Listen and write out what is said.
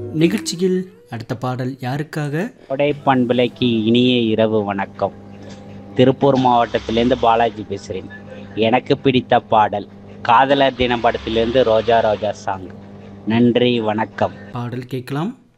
நிகழ்ச்சியில் அடுத்த பாடல் யாருக்காக? கொடை பண்பலைக்கு இனிய இரவு வணக்கம். திருப்பூர் மாவட்டத்திலேருந்து பாலாஜி பேசுகிறேன். எனக்கு பிடித்த பாடல் காதலர் தின படத்திலிருந்து ரோஜா ரோஜா சாங். நன்றி, வணக்கம். பாடல் கேட்கலாம்.